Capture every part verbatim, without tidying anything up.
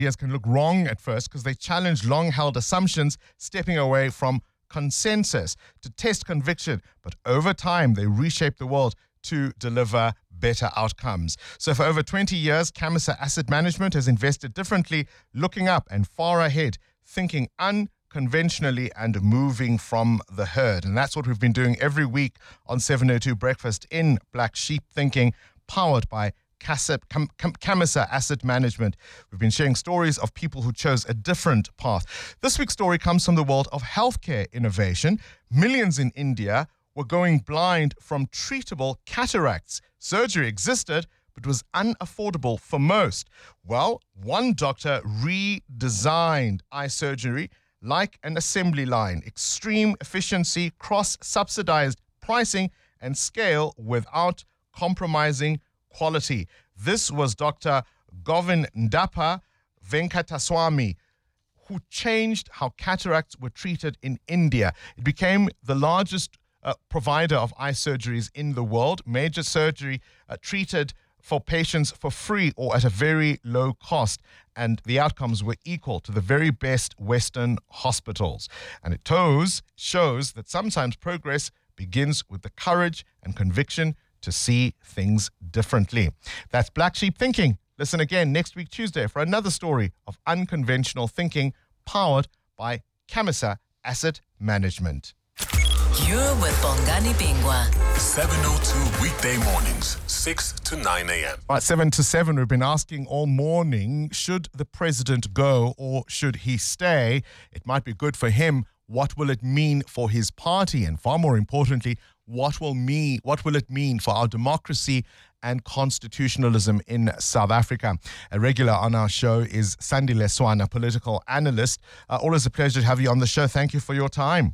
Ideas can look wrong at first because they challenge long-held assumptions, stepping away from consensus to test conviction. But over time, they reshape the world to deliver better outcomes. So for over twenty years, Camisa Asset Management has invested differently, looking up and far ahead, thinking unconventionally and moving from the herd. And that's what we've been doing every week on seven oh two Breakfast in Black Sheep Thinking, powered by Camisa Asset Management. We've been sharing stories of people who chose a different path. This week's story comes from the world of healthcare innovation. Millions in India were going blind from treatable cataracts. Surgery existed, but was unaffordable for most. Well, one doctor redesigned eye surgery like an assembly line. Extreme efficiency, cross-subsidized pricing, and scale without compromising quality. This was Doctor Govindappa Venkataswamy, who changed how cataracts were treated in India. It became the largest uh, provider of eye surgeries in the world. Major surgery uh, treated for patients for free or at a very low cost, and the outcomes were equal to the very best Western hospitals. And it shows, shows that sometimes progress begins with the courage and conviction to see things differently. That's Black Sheep Thinking. Listen again next week, Tuesday, for another story of unconventional thinking powered by Camisa Asset Management. You're with Bongani Bingwa. seven oh two weekday mornings, six to nine a.m. Right, seven to seven, we've been asking all morning, should the president go or should he stay? It might be good for him. What will it mean for his party? And far more importantly, what will me, what will it mean for our democracy and constitutionalism in South Africa? A regular on our show is Sandile Swana, political analyst. Uh, always a pleasure to have you on the show. Thank you for your time.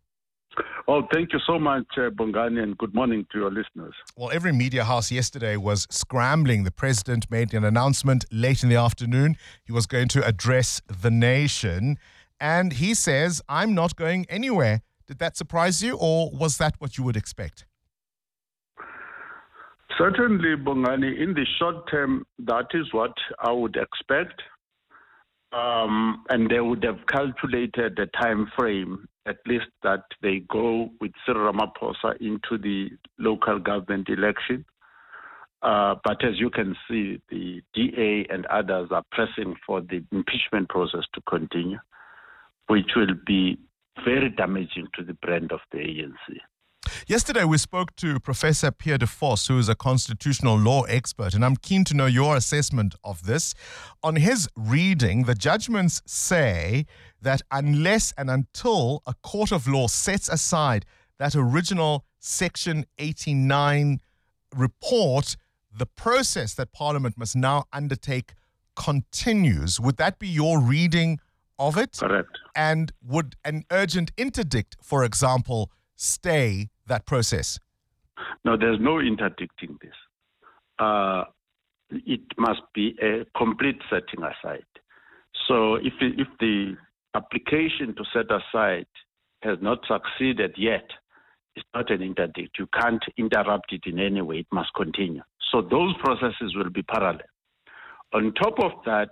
Oh, thank you so much, uh, Bongani, and good morning to your listeners. Well, every media house yesterday was scrambling. The president made an announcement late in the afternoon. He was going to address the nation, and he says, I'm not going anywhere. Did that surprise you, or was that what you would expect? Certainly, Bongani, in the short term, that is what I would expect. Um, and they would have calculated the time frame, at least that they go with Cyril Ramaphosa into the local government election. Uh, but as you can see, the D A and others are pressing for the impeachment process to continue, which will be very damaging to the brand of the A N C. Yesterday, we spoke to Professor Pierre de Vos, who is a constitutional law expert, and I'm keen to know your assessment of this. On his reading, the judgments say that unless and until a court of law sets aside that original Section eighty-nine report, the process that Parliament must now undertake continues. Would that be your reading of it? Correct. And would an urgent interdict, for example, stay that process? No, there's no interdicting this. Uh, it must be a complete setting aside. So if if the application to set aside has not succeeded yet, it's not an interdict. You can't interrupt it in any way. It must continue. So those processes will be parallel. On top of that,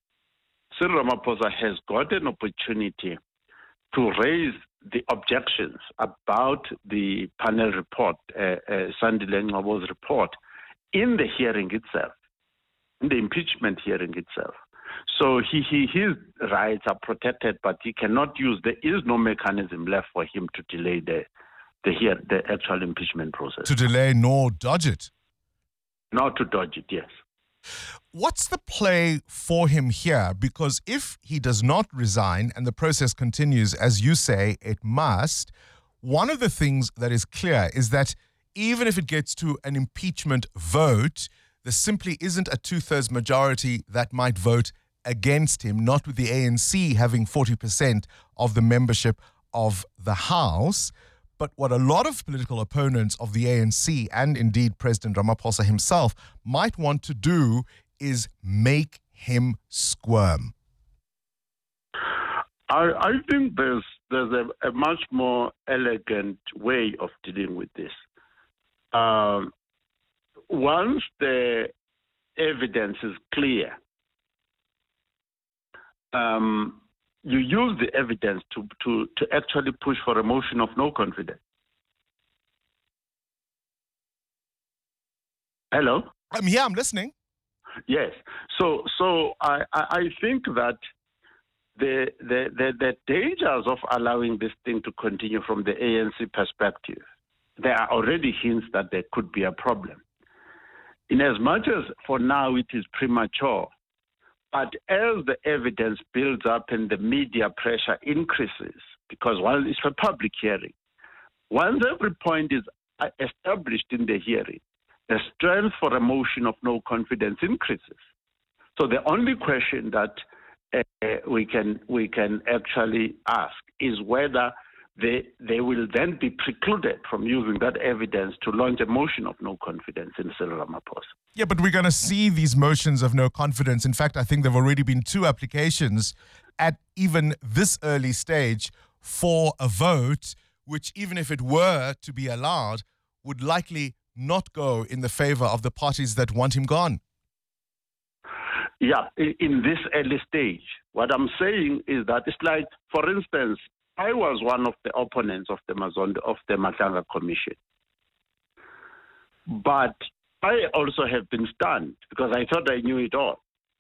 Cyril Ramaphosa has got an opportunity to raise the objections about the panel report, uh, uh, Sandile Ngcobo's report, in the hearing itself, in the impeachment hearing itself. So he, he, his rights are protected, but he cannot use, there is no mechanism left for him to delay the, the, hear, the actual impeachment process. To delay nor dodge it? Not to dodge it, yes. What's the play for him here? Because if he does not resign and the process continues, as you say, it must, one of the things that is clear is that even if it gets to an impeachment vote, there simply isn't a two-thirds majority that might vote against him, not with the A N C having forty percent of the membership of the House. But what a lot of political opponents of the A N C and indeed President Ramaphosa himself might want to do is make him squirm. I, I think there's there's a, a much more elegant way of dealing with this. Um, once the evidence is clear um, you use the evidence to, to, to actually push for a motion of no confidence. Hello? I'm here, I'm listening. Yes. So so I, I think that the, the, the, the dangers of allowing this thing to continue from the A N C perspective, there are already hints that there could be a problem. In as much as for now it is premature, but as the evidence builds up and the media pressure increases, because while it's a public hearing, once every point is established in the hearing, the strength for a motion of no confidence increases. So the only question that uh, we can we can actually ask is whether they they will then be precluded from using that evidence to launch a motion of no confidence in Cyril Ramaphosa. Yeah, but we're going to see these motions of no confidence. In fact, I think there have already been two applications at even this early stage for a vote, which even if it were to be allowed, would likely not go in the favor of the parties that want him gone. Yeah, in this early stage, what I'm saying is that it's like, for instance, I was one of the opponents of the Mazondo, of the Matlanga Commission. But I also have been stunned because I thought I knew it all.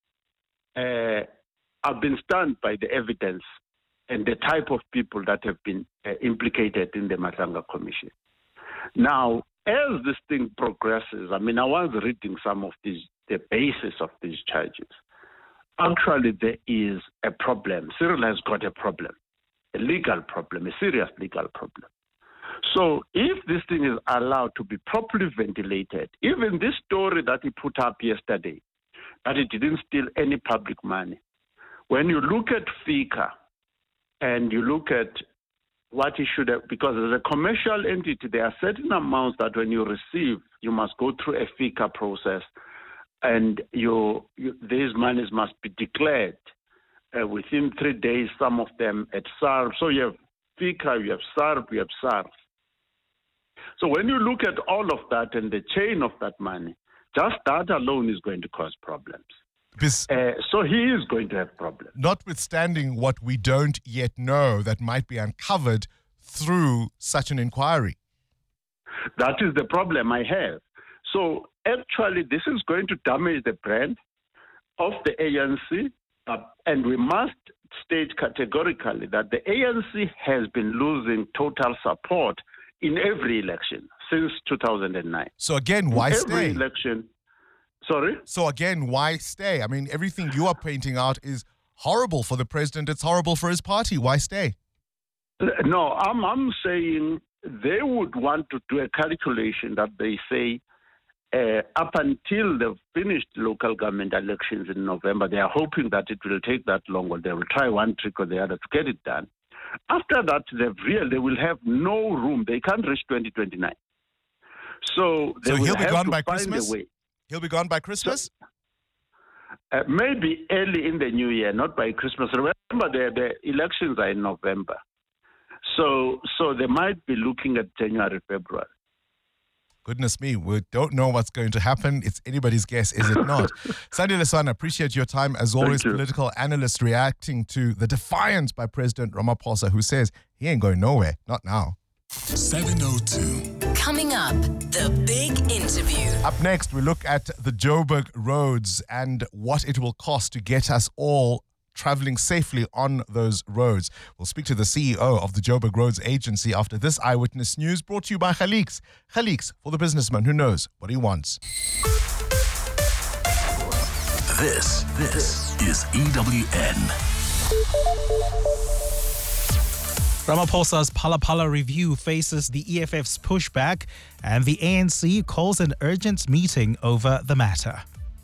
Uh, I've been stunned by the evidence and the type of people that have been uh, implicated in the Matlanga Commission. Now, as this thing progresses, I mean, I was reading some of these, the basis of these charges. Actually, there is a problem. Cyril has got a problem, a legal problem, a serious legal problem. So if this thing is allowed to be properly ventilated, even this story that he put up yesterday, that he didn't steal any public money, when you look at FICA and you look at what he should have, because as a commercial entity, there are certain amounts that when you receive, you must go through a FICA process, and you, you, these monies must be declared uh, within three days, some of them at S A R B. So you have FICA, you have S A R B, you have S A R B. So when you look at all of that and the chain of that money, just that alone is going to cause problems. This, uh, so he is going to have problems. Notwithstanding what we don't yet know that might be uncovered through such an inquiry. That is the problem I have. So actually, this is going to damage the brand of the A N C, uh, and we must state categorically that the A N C has been losing total support in every election since two thousand nine. So again, why in stay? Every election. Sorry? So again, why stay? I mean, everything you are painting out is horrible for the president. It's horrible for his party. Why stay? No, I'm, I'm saying they would want to do a calculation that they say uh, up until they've finished local government elections in November, they are hoping that it will take that long, or they will try one trick or the other to get it done. After that, they've real, they will have no room. They can't reach twenty twenty-nine. So they so will he'll be have gone to by find Christmas? a way. He'll be gone by Christmas? So, uh, maybe early in the new year, not by Christmas. Remember, the, the elections are in November. So, so they might be looking at January, February. Goodness me, we don't know what's going to happen. It's anybody's guess, is it not? Sandy Leswana, appreciate your time. As always, political analyst reacting to the defiance by President Ramaphosa, who says he ain't going nowhere, not now. seven oh two. Coming up, the big interview. Up next, we look at the Joburg roads and what it will cost to get us all traveling safely on those roads. We'll speak to the C E O of the Joburg Roads Agency after this Eyewitness News, brought to you by Khaliks. Khaliks, for the businessman who knows what he wants. This, this is E W N. Ramaphosa's Phala Phala review faces the E F F's pushback, and the A N C calls an urgent meeting over the matter.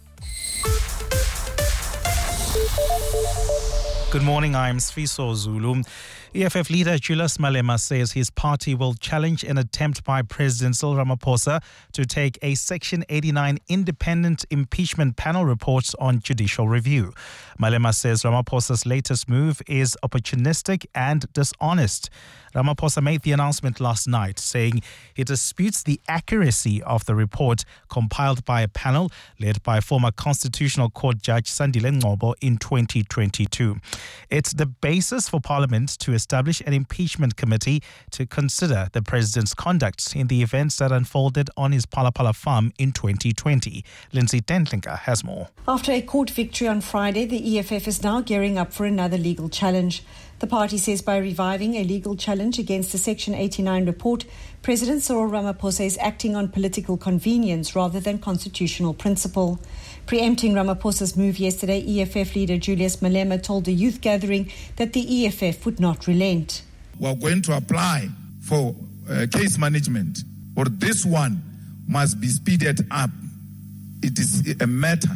Good morning, I'm Sfiso Zulu. E F F leader Julius Malema says his party will challenge an attempt by President Cyril Ramaphosa to take a Section eighty-nine independent impeachment panel report on judicial review. Malema says Ramaphosa's latest move is opportunistic and dishonest. Ramaphosa made the announcement last night, saying he disputes the accuracy of the report compiled by a panel led by former Constitutional Court Judge Sandile Ngcobo in twenty twenty-two. It's the basis for Parliament to establish an impeachment committee to consider the president's conduct in the events that unfolded on his Palapala farm in twenty twenty. Lindsay Dentlinger has more. After a court victory on Friday, the E F F is now gearing up for another legal challenge. The party says by reviving a legal challenge against the Section eighty-nine report, President Cyril Ramaphosa is acting on political convenience rather than constitutional principle. Preempting Ramaphosa's move yesterday, E F F leader Julius Malema told a youth gathering that the E F F would not relent. We're going to apply for uh, case management, or this one must be speeded up. It is a matter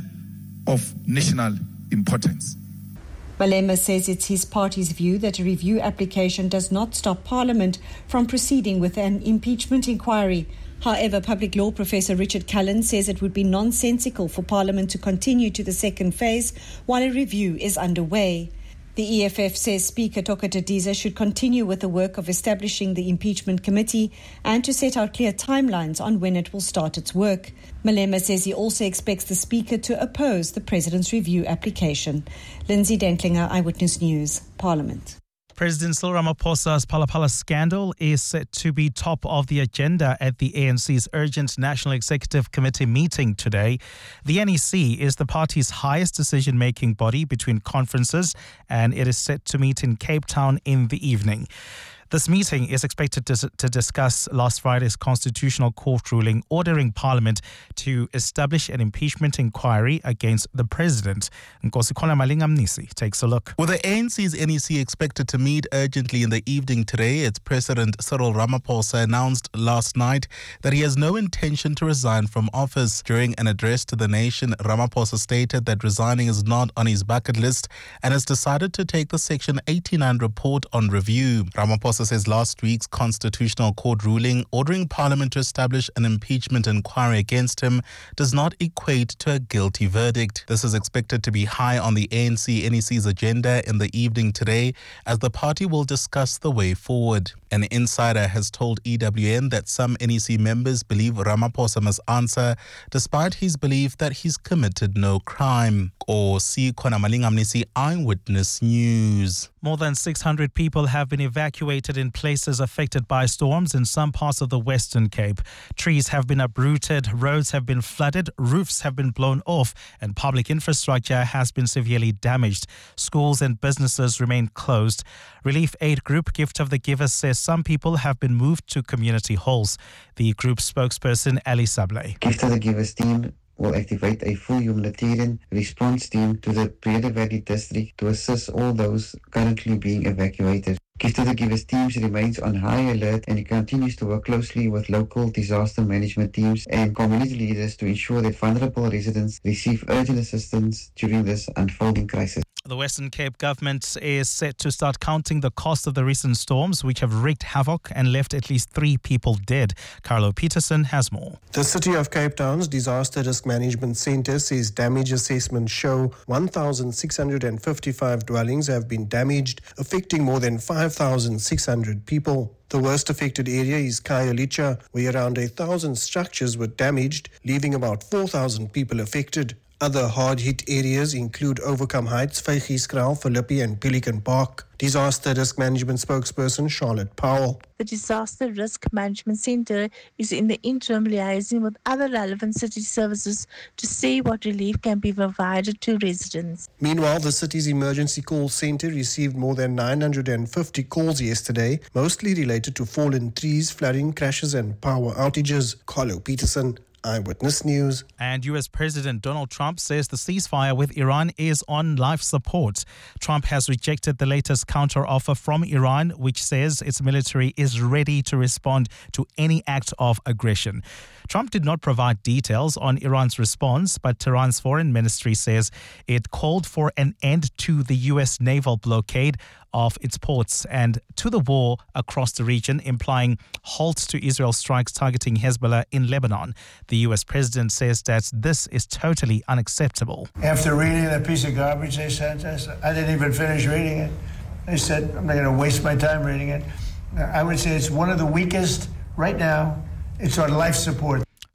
of national importance. Malema says it's his party's view that a review application does not stop Parliament from proceeding with an impeachment inquiry. However, public law professor Richard Cullen says it would be nonsensical for Parliament to continue to the second phase while a review is underway. The E F F says Speaker Toka Didiza should continue with the work of establishing the impeachment committee and to set out clear timelines on when it will start its work. Malema says he also expects the Speaker to oppose the President's review application. Lindsay Dentlinger, Eyewitness News, Parliament. President Cyril Ramaphosa's Palapala scandal is set to be top of the agenda at the A N C's urgent National Executive Committee meeting today. The N E C is the party's highest decision-making body between conferences, and it is set to meet in Cape Town in the evening. This meeting is expected to, to discuss last Friday's Constitutional Court ruling ordering Parliament to establish an impeachment inquiry against the President. Nkosikona Malingamnisi takes a look. With the A N C's N E C expected to meet urgently in the evening today, its President Cyril Ramaphosa announced last night that he has no intention to resign from office. During an address to the nation, Ramaphosa stated that resigning is not on his bucket list and has decided to take the Section eighty-nine report on review. Ramaphosa says last week's Constitutional Court ruling ordering Parliament to establish an impeachment inquiry against him does not equate to a guilty verdict. This is expected to be high on the A N C N E C's agenda in the evening today, as the party will discuss the way forward. An insider has told E W N that some N E C members believe Ramaphosa must answer, despite his belief that he's committed no crime. Or see Kona Malingamnisi, Eyewitness News. More than six hundred people have been evacuated in places affected by storms in some parts of the Western Cape. Trees have been uprooted, roads have been flooded, roofs have been blown off, and public infrastructure has been severely damaged. Schools and businesses remain closed. Relief aid group Gift of the Givers says some people have been moved to community halls. The group spokesperson, Ali Sablé. Gift of the Givers team will activate a full humanitarian response team to the Breede Valley district to assist all those currently being evacuated. Gift of the Givers teams remains on high alert and it continues to work closely with local disaster management teams and community leaders to ensure that vulnerable residents receive urgent assistance during this unfolding crisis. The Western Cape government is set to start counting the cost of the recent storms, which have wreaked havoc and left at least three people dead. Carlo Peterson has more. The City of Cape Town's Disaster Risk Management Centre says damage assessments show one thousand six hundred fifty-five dwellings have been damaged, affecting more than five thousand six hundred people. The worst affected area is Khayelitsha, where around one thousand structures were damaged, leaving about four thousand people affected. Other hard-hit areas include Overcome Heights, Vygieskraal, Philippi and Pelican Park. Disaster Risk Management spokesperson Charlotte Powell. The Disaster Risk Management Centre is in the interim liaising with other relevant city services to see what relief can be provided to residents. Meanwhile, the city's emergency call centre received more than nine hundred fifty calls yesterday, mostly related to fallen trees, flooding, crashes and power outages. Carlo Peterson, Eyewitness News. And U S President Donald Trump says the ceasefire with Iran is on life support. Trump has rejected the latest counteroffer from Iran, which says its military is ready to respond to any act of aggression. Trump did not provide details on Iran's response, but Tehran's foreign ministry says it called for an end to the U S naval blockade of its ports and to the war across the region, implying halt to Israel strikes targeting Hezbollah in Lebanon. The U S president says that this is totally unacceptable. After reading that piece of garbage they sent us, I didn't even finish reading it. They said, I'm not going to waste my time reading it. I would say it's one of the weakest right now. It's on life support.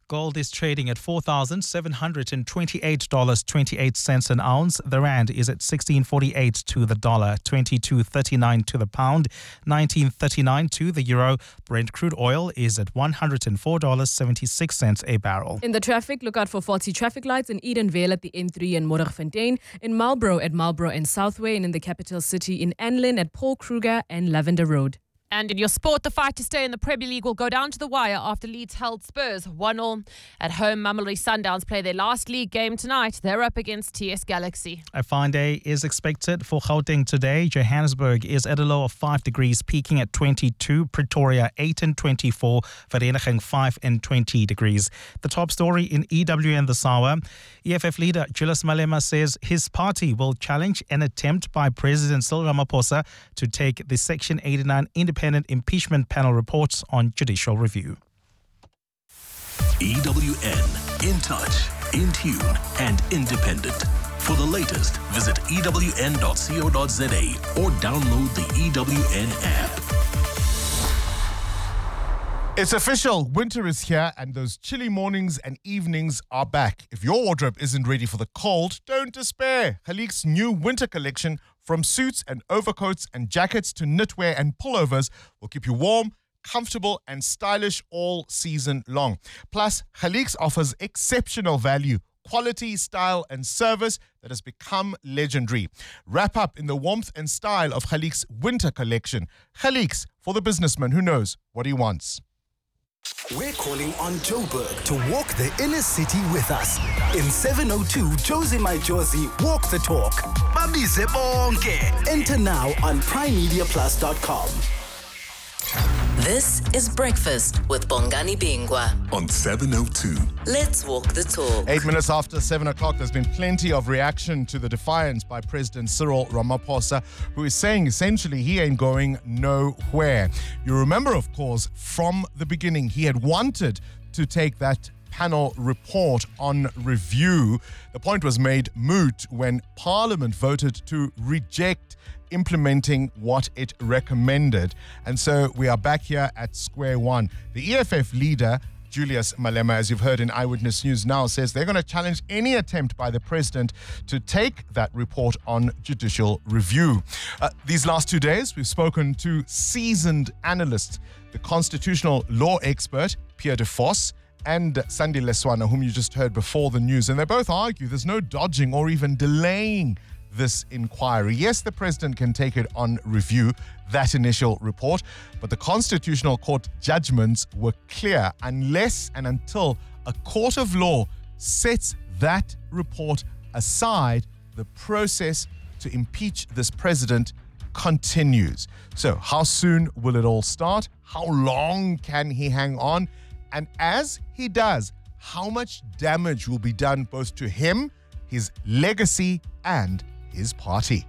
Gold is trading at four thousand seven hundred twenty-eight dollars and twenty-eight cents an ounce. The rand is at sixteen forty-eight to the dollar, twenty-two thirty-nine to the pound, nineteen thirty-nine to the euro. Brent crude oil is at one hundred four dollars and seventy-six cents a barrel. In the traffic, look out for faulty traffic lights in Edenvale at the N three and Modderfontein, in Marlborough at Marlborough and Southway, and in the capital city in Anlin at Paul Kruger and Lavender Road. And in your sport, the fight to stay in the Premier League will go down to the wire after Leeds held Spurs one all. At home, Mamelodi Sundowns play their last league game tonight. They're up against T S Galaxy. A fine day is expected for Gauteng today. Johannesburg is at a low of five degrees, peaking at twenty-two. Pretoria, eight and twenty-four. Vereeniging, five and twenty degrees. The top story in E W N this hour. E F F leader Julius Malema says his party will challenge an attempt by President Cyril Ramaphosa to take the Section eighty-nine independent impeachment panel reports on judicial review. E W N, in touch, in tune and independent. For the latest, visit E W N dot co dot za or download the E W N app. It's official. Winter is here and those chilly mornings and evenings are back. If your wardrobe isn't ready for the cold, don't despair. Khaliq's new winter collection, from suits and overcoats and jackets to knitwear and pullovers, will keep you warm, comfortable and stylish all season long. Plus, Khaliq's offers exceptional value, quality, style and service that has become legendary. Wrap up in the warmth and style of Khaliq's winter collection. Khaliq's, for the businessman who knows what he wants. We're calling on Joburg to walk the inner city with us. In seven oh two, Josie My Josie, walk the talk. Babize bonke. Enter now on prime media plus dot com. This is Breakfast with Bongani Bingwa on seven oh two. Let's walk the talk. Eight minutes after seven o'clock, there's been plenty of reaction to the defiance by President Cyril Ramaphosa, who is saying essentially he ain't going nowhere. You remember, of course, from the beginning, he had wanted to take that panel report on review. The point was made moot when Parliament voted to reject implementing what it recommended. And so we are back here at square one. The E F F leader, Julius Malema, as you've heard in Eyewitness News Now, says they're going to challenge any attempt by the president to take that report on judicial review. Uh, these last two days, we've spoken to seasoned analysts, the constitutional law expert, Pierre de Vos, and Sandi Leswana, whom you just heard before the news. And they both argue there's no dodging or even delaying this inquiry. Yes, the president can take it on review, that initial report, but the Constitutional Court judgments were clear. Unless and until a court of law sets that report aside, the process to impeach this president continues. So how soon will it all start? How long can he hang on? And as he does, how much damage will be done both to him, his legacy, and his party?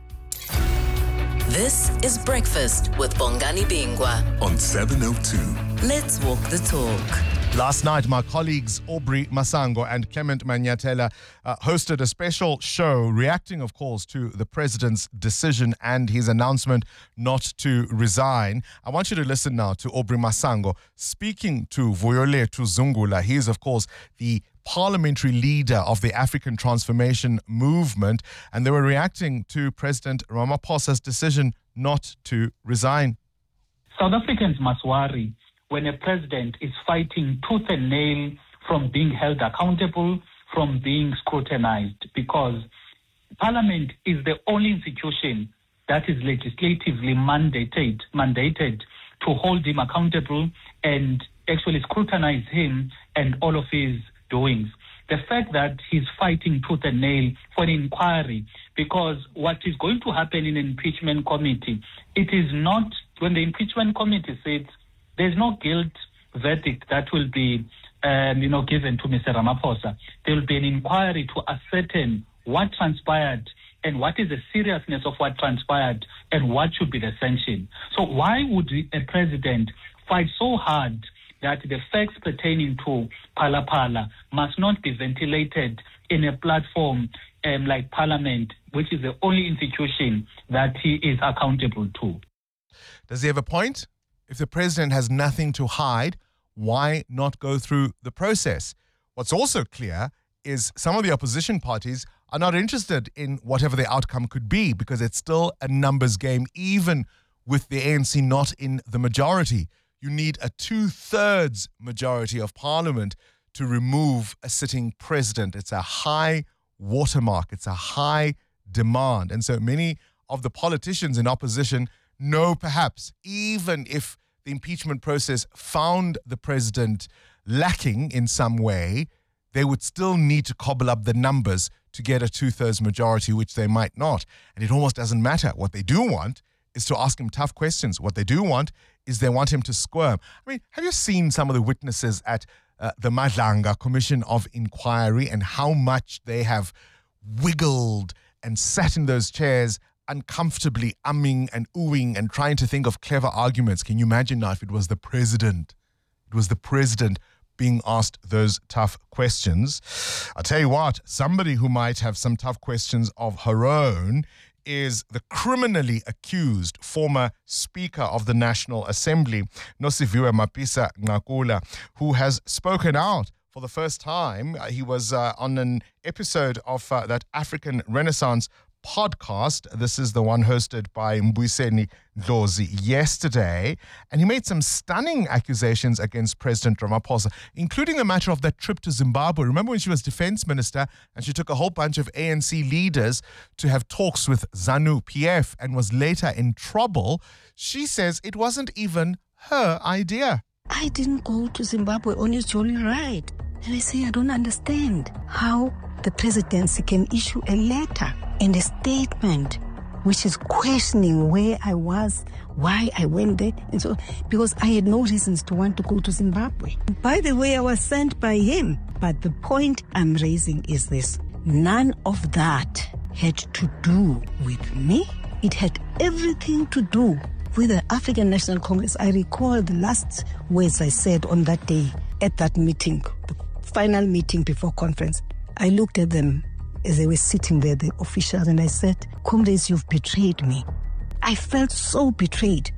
This is Breakfast with Bongani Bingwa on seven oh two. Let's walk the talk. Last night, my colleagues Aubrey Masango and Clement Manyatela uh, hosted a special show reacting, of course, to the president's decision and his announcement not to resign. I want you to listen now to Aubrey Masango speaking to Vuyolethu Zungula. He is, of course, the parliamentary leader of the African Transformation Movement, and they were reacting to President Ramaphosa's decision not to resign. South Africans must worry when a president is fighting tooth and nail from being held accountable, from being scrutinized, because Parliament is the only institution that is legislatively mandated, mandated to hold him accountable and actually scrutinize him and all of his doings. The fact that he's fighting tooth and nail for an inquiry, because what is going to happen in an impeachment committee, it is not, when the impeachment committee sits, there's no guilt verdict that will be, um, you know, given to Mister Ramaphosa. There will be an inquiry to ascertain what transpired and what is the seriousness of what transpired and what should be the sanction. So why would a president fight so hard that the facts pertaining to Phala Phala must not be ventilated in a platform um, like Parliament, which is the only institution that he is accountable to? Does he have a point? If the president has nothing to hide, why not go through the process? What's also clear is some of the opposition parties are not interested in whatever the outcome could be because it's still a numbers game, even with the A N C not in the majority. You need a two-thirds majority of parliament to remove a sitting president. It's a high watermark. It's a high demand. And so many of the politicians in opposition know perhaps even if the impeachment process found the president lacking in some way, they would still need to cobble up the numbers to get a two-thirds majority, which they might not. And it almost doesn't matter. What they do want is to ask him tough questions. What they do want is they want him to squirm. I mean, have you seen some of the witnesses at uh, the Madlanga Commission of Inquiry and how much they have wiggled and sat in those chairs uncomfortably umming and oohing and trying to think of clever arguments? Can you imagine now if it was the president? It was the president being asked those tough questions. I'll tell you what, somebody who might have some tough questions of her own is the criminally accused former Speaker of the National Assembly, Nosiviwe Mapisa-Nqakula, who has spoken out for the first time. He was uh, on an episode of uh, that African Renaissance podcast. This is the one hosted by Mbuyiseni Dlozi yesterday. And he made some stunning accusations against President Ramaphosa, including the matter of that trip to Zimbabwe. Remember when she was defense minister and she took a whole bunch of A N C leaders to have talks with ZANU P F and was later in trouble? She says it wasn't even her idea. I didn't go to Zimbabwe on his jolly ride. And I say, I don't understand how the presidency can issue a letter and a statement which is questioning where I was, why I went there, and so because I had no reasons to want to go to Zimbabwe. By the way, I was sent by him. But the point I'm raising is this. None of that had to do with me. It had everything to do with the African National Congress. I recall the last words I said on that day at that meeting, the final meeting before conference. I looked at them as they were sitting there, the officials, and I said, comrades, you've betrayed me. I felt so betrayed.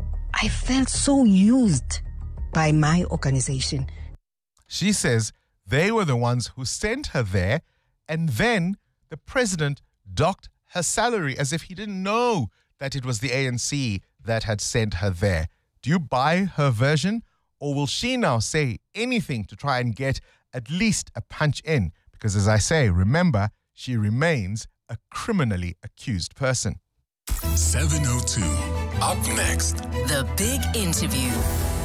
I felt so used by my organization. She says they were the ones who sent her there, and then the president docked her salary as if he didn't know that it was the A N C that had sent her there. Do you buy her version, or will she now say anything to try and get at least a punch in? Because as I say, remember, she remains a criminally accused person. seven oh two. Up next. The Big Interview.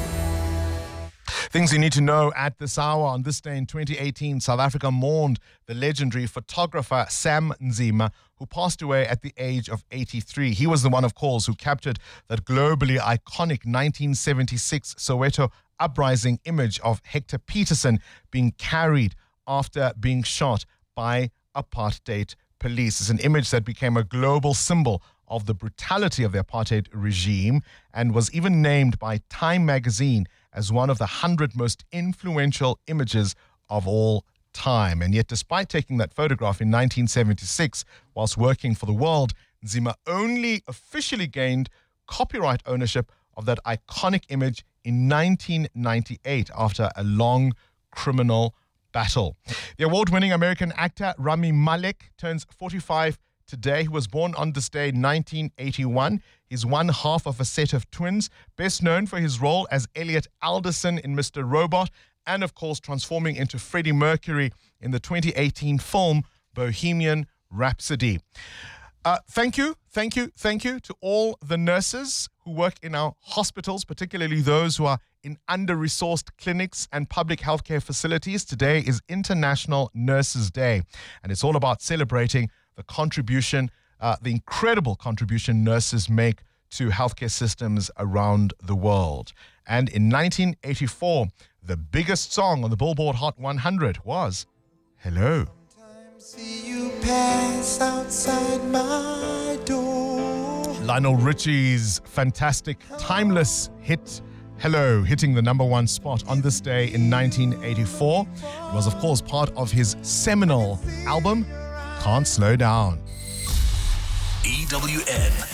Things you need to know at this hour. On this day in twenty eighteen, South Africa mourned the legendary photographer Sam Nzima, who passed away at the age of eighty-three. He was the one, of course, who captured that globally iconic nineteen seventy-six Soweto uprising image of Hector Peterson being carried after being shot by apartheid police. It's an image that became a global symbol of the brutality of the apartheid regime and was even named by Time magazine as one of the one hundred most influential images of all time. And yet, despite taking that photograph in nineteen seventy-six whilst working for the world, Nzima only officially gained copyright ownership of that iconic image in nineteen ninety-eight after a long criminal battle. The award-winning American actor Rami Malek turns forty-five today. He was born on this day in nineteen eighty-one. He's one half of a set of twins, best known for his role as Elliot Alderson in Mister Robot, and of course transforming into Freddie Mercury in the twenty eighteen film Bohemian Rhapsody. Uh, thank you, thank you, thank you to all the nurses who work in our hospitals, particularly those who are in under-resourced clinics and public healthcare facilities. Today is International Nurses Day, and it's all about celebrating the contribution, uh, the incredible contribution nurses make to healthcare systems around the world. And in nineteen eighty-four, the biggest song on the Billboard Hot one hundred was Hello. See you pass outside my door. Lionel Richie's fantastic, timeless hit, Hello, hitting the number one spot on this day in nineteen eighty-four. It was, of course, part of his seminal album, Can't Slow Down. E W N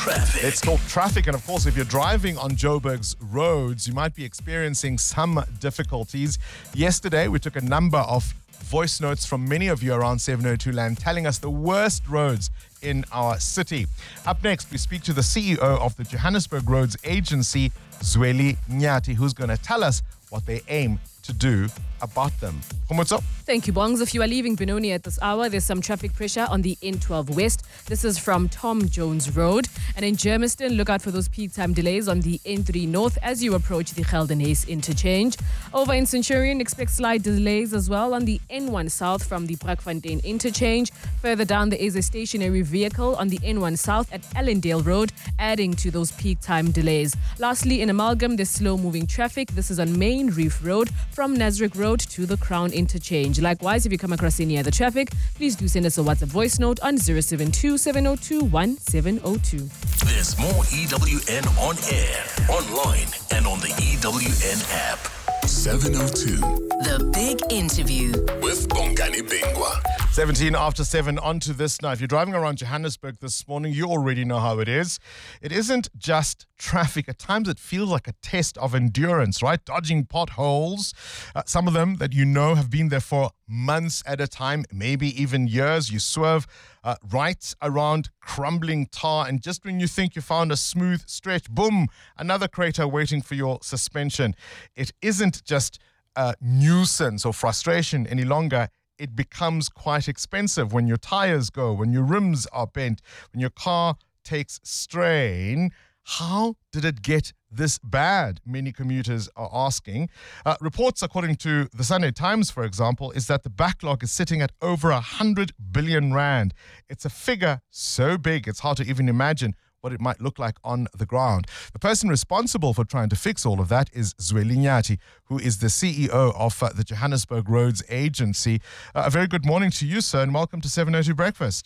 traffic. Let's talk traffic. And of course, if you're driving on Joburg's roads, you might be experiencing some difficulties. Yesterday, we took a number of voice notes from many of you around seven oh two land telling us the worst roads in our city. Up next, we speak to the C E O of the Johannesburg Roads Agency, Zweli Nyati, who's going to tell us what they aim to do about them. What's up? Thank you, Bongs. If you are leaving Benoni at this hour, there's some traffic pressure on the N twelve West. This is from Tom Jones Road. And in Germiston, look out for those peak time delays on the N three North as you approach the Geldenhuys interchange. Over in Centurion, expect slight delays as well on the N one South from the Brakfontein interchange. Further down, there is a stationary vehicle on the N one South at Allendale Road, adding to those peak time delays. Lastly, in Amalgam, there's slow-moving traffic. This is on Main Reef Road from Nasrec Road to the Crown interchange. Likewise, if you come across any other traffic, please do send us a WhatsApp voice note on zero seven two, seven oh two, one seven oh two. There's more E W N on air, online, and on the E W N app. seven oh two. The Big Interview with Bongani Bingwa. seventeen after seven, on to this now. If you're driving around Johannesburg this morning, you already know how it is. It isn't just traffic. At times it feels like a test of endurance, right? Dodging potholes. Uh, some of them that you know have been there for months at a time, maybe even years. You swerve uh, right around crumbling tar, and just when you think you found a smooth stretch, boom, another crater waiting for your suspension. It isn't just a nuisance or frustration any longer. It becomes quite expensive when your tires go, when your rims are bent, when your car takes strain. How did it get this bad? Many commuters are asking. Uh, reports, according to the Sunday Times, for example, is that the backlog is sitting at over one hundred billion rand. It's a figure so big, it's hard to even imagine what it might look like on the ground. The person responsible for trying to fix all of that is Zweli Nyati, who is the C E O of uh, the Johannesburg Roads Agency. Uh, a very good morning to you, sir, and welcome to seven oh two Breakfast.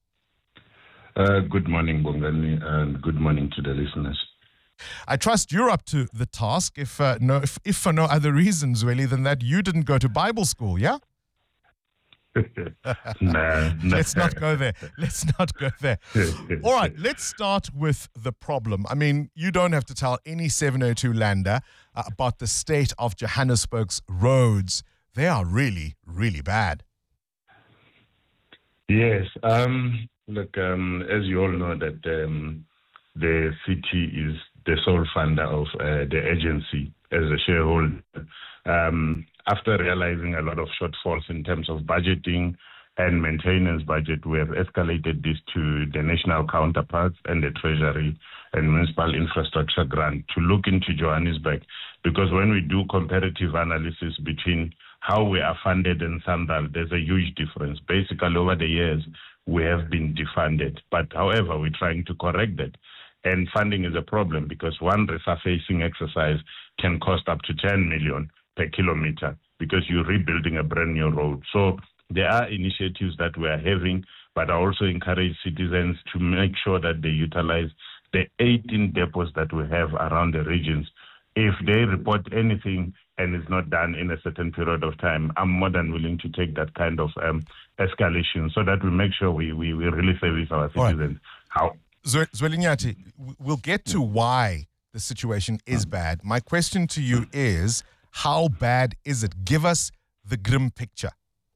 Uh, good morning, Bongani, and good morning to the listeners. I trust you're up to the task, if uh, no, if, if for no other reasons, really, than that you didn't go to Bible school, yeah? nah, Let's not go there. Let's not go there. All right, let's start with the problem. I mean, you don't have to tell any seven oh two lander uh, about the state of Johannesburg's roads. They are really, really bad. Yes. Um, look, um, as you all know, that um, the city is the sole funder of uh, the agency as a shareholder. Um, after realizing a lot of shortfalls in terms of budgeting and maintenance budget, we have escalated this to the national counterparts and the Treasury and Municipal Infrastructure Grant to look into Johannesburg, because when we do comparative analysis between how we are funded and SANRAL, there's a huge difference. Basically, over the years, we have been defunded. But however, we're trying to correct that. And funding is a problem because one resurfacing exercise can cost up to ten million per kilometer because you're rebuilding a brand new road. So there are initiatives that we are having, but I also encourage citizens to make sure that they utilize the eighteen depots that we have around the regions. If they report anything and it's not done in a certain period of time, I'm more than willing to take that kind of um, escalation so that we make sure we, we, we really service our citizens. How? Zweli Nyati, we'll get to why the situation is bad. My question to you is, how bad is it? Give us the grim picture.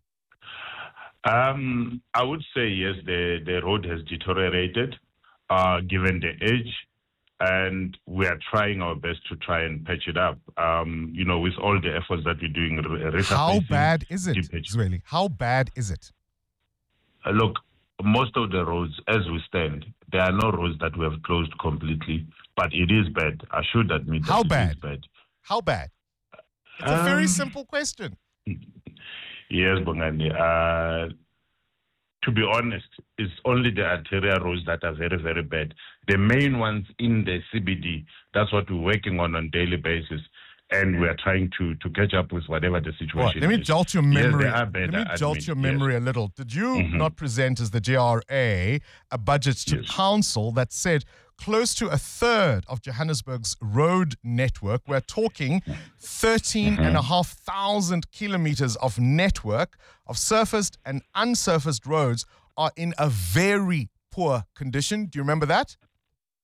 Um, I would say, yes, the, the road has deteriorated uh, given the age, and we are trying our best to try and patch it up. Um, you know, with all the efforts that we're doing. How bad is it, Zweli? How bad is it? Uh, look, most of the roads, as we stand, there are no roads that we have closed completely, but it is bad. I should admit that How it bad? is bad. How bad? It's Um, a very simple question. Yes, Bongani. Uh, to be honest, it's only the arterial roads that are very, very bad. The main ones in the C B D, that's what we're working on on a daily basis. And we are trying to, to catch up with whatever the situation Right, let me is. jolt your Yes, memory. they are bad, let me I jolt admit, your yes. memory a little. Did you Mhm. not present as the J R A a budget to council that said close to a third of Johannesburg's road network, we're talking thirteen and a half thousand kilometers of network of surfaced and unsurfaced roads, are in a very poor condition? Do you remember that?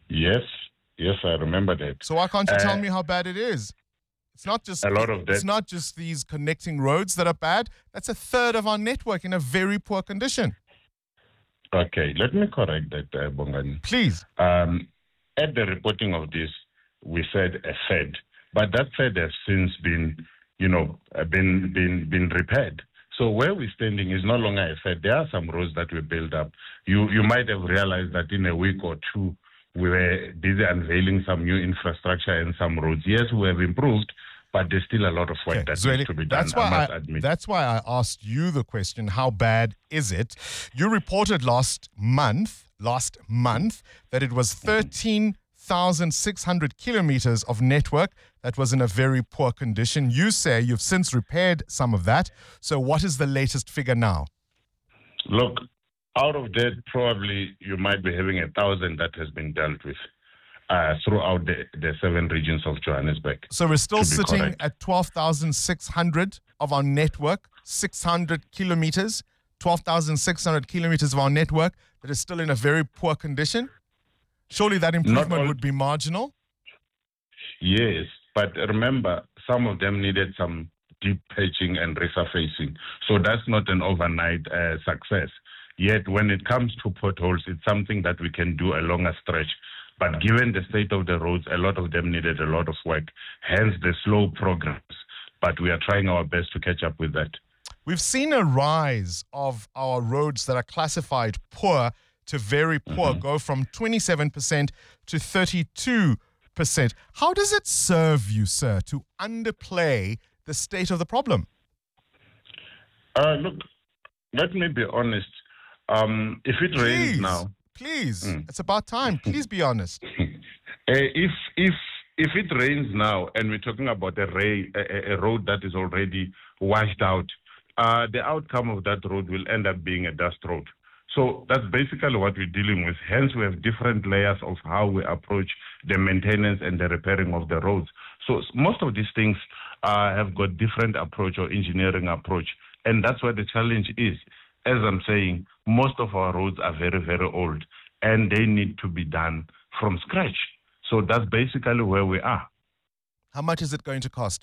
Yes, yes, I remember that. So why can't you Uh, tell me how bad it is? It's not just A lot of It's that- not just these connecting roads that are bad. That's a third of our network in a very poor condition. Okay, let me correct that, uh, Bongani. Please. Um, at the reporting of this, we said a third, but that third has since been, you know, uh, been been been repaired. So where we're standing is no longer a third. There are some roads that we built up. You you might have realized that in a week or two, we were busy unveiling some new infrastructure and some roads. Yes, we have improved, but there's still a lot of work that Zweli, needs to be done, that's why I must I, admit. that's why I asked you the question, how bad is it? You reported last month, last month, that it was thirteen thousand six hundred kilometers of network that was in a very poor condition. You say you've since repaired some of that. So what is the latest figure now? Look, out of that, probably you might be having a thousand that has been dealt with uh, throughout the, the seven regions of Johannesburg. So we're still to be sitting correct. at twelve thousand six hundred of our network, six hundred kilometers, twelve thousand six hundred kilometers of our network that is still in a very poor condition. Surely that improvement all- would be marginal. Yes, but remember, some of them needed some deep patching and resurfacing. So that's not an overnight uh, success. Yet when it comes to potholes, it's something that we can do a longer stretch. But given the state of the roads, a lot of them needed a lot of work, hence the slow progress. But we are trying our best to catch up with that. We've seen a rise of our roads that are classified poor to very poor go from twenty-seven percent to thirty-two percent. How does it serve you, sir, to underplay the state of the problem? Uh, look, let me be honest. Um, if it rains Please, now, Please, it's about time. Please be honest. Uh, if if if it rains now and we're talking about a, ray, a, a road that is already washed out, uh, the outcome of that road will end up being a dust road. So that's basically what we're dealing with. Hence, we have different layers of how we approach the maintenance and the repairing of the roads. So most of these things uh, have got different approach or engineering approach. And that's where the challenge is. As I'm saying, most of our roads are very, very old and they need to be done from scratch. So that's basically where we are. How much is it going to cost?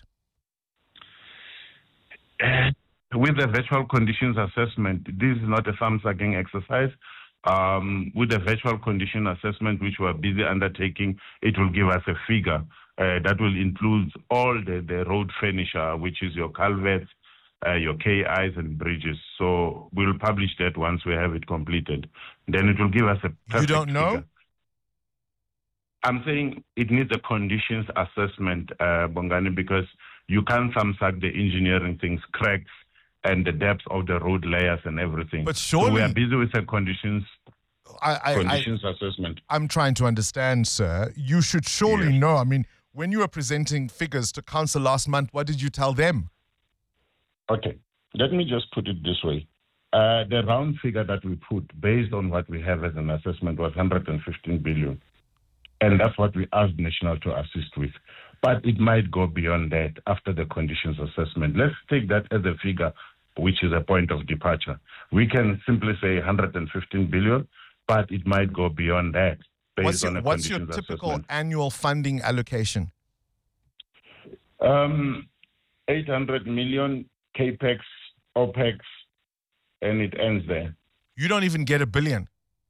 With the virtual conditions assessment, this is not a thumb-sucking exercise. Um, with the virtual condition assessment, which we're busy undertaking, it will give us a figure uh, that will include all the, the road furniture, which is your culverts, uh, your K Is and bridges. So we'll publish that once we have it completed. Then it will give us a perfect You don't know? figure. I'm saying it needs a conditions assessment, uh, Bongani, because you can't thumb-suck the engineering things, cracks, and the depth of the road layers and everything. But so we surely- are busy with the conditions I, I, conditions assessment. I'm trying to understand, sir. You should surely know. I mean, when you were presenting figures to council last month, what did you tell them? Okay, let me just put it this way. Uh, the round figure that we put, based on what we have as an assessment, was one hundred fifteen billion. And that's what we asked National to assist with. But it might go beyond that after the conditions assessment. Let's take that as a figure, which is a point of departure. We can simply say one hundred fifteen billion, but it might go beyond that based What's your, on a what's your conditions typical assessment. annual funding allocation? Um, eight hundred million, CAPEX, OPEX, and it ends there. You don't even get a billion.